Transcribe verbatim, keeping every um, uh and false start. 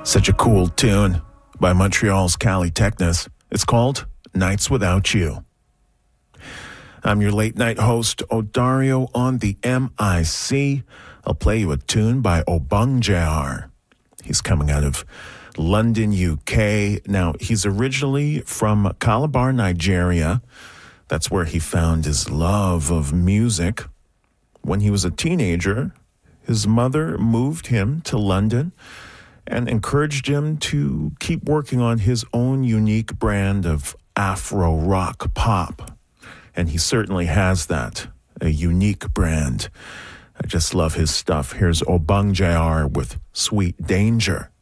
Such a cool tune by Montreal's Cali Technus. It's called Nights Without You. I'm your late night host, Odario, on the M I C. I'll play you a tune by Obang He's coming out of London, U K. Now, he's originally from Calabar, Nigeria. That's where he found his love of music. When he was a teenager, his mother moved him to London and encouraged him to keep working on his own unique brand of Afro rock pop. And he certainly has that, a unique brand. I just love his stuff. Here's Obang with Sweet Danger.